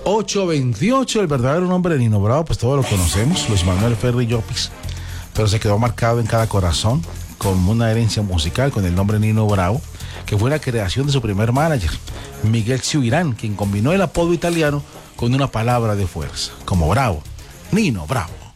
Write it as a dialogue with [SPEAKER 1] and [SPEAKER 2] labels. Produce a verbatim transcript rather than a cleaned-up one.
[SPEAKER 1] ocho veintiocho, el verdadero nombre de Nino Bravo, pues todos lo conocemos, Luis Manuel Ferri Llopis, pero se quedó marcado en cada corazón con una herencia musical con el nombre Nino Bravo, que fue la creación de su primer manager, Miguel Subirán, quien combinó el apodo italiano con una palabra de fuerza, como Bravo, Nino Bravo.